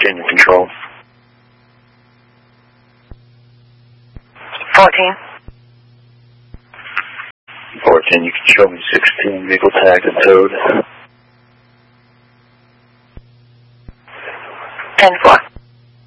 Virginia Control. 14. 14, you can show me 16, vehicle tagged and towed. 10-4.